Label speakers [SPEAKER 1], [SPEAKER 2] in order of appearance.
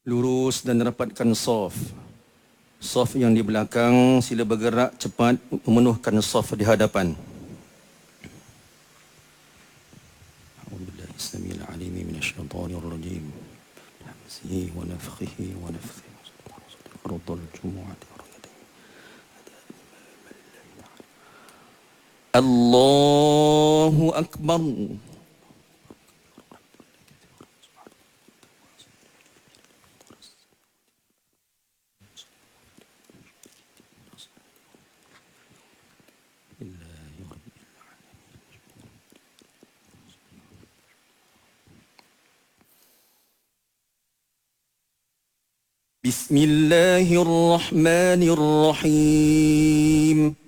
[SPEAKER 1] lurus dan rapatkan saf. Saf yang di belakang sila bergerak cepat memenuhkan saf di hadapan. A'udzubillahi as-sami'il 'alim minasyaitonir rajim. Hamzihi wa nafthihi wa nafthihi. Ardul jumu'ah. Allahu akbar. Bismillahirrahmanirrahim.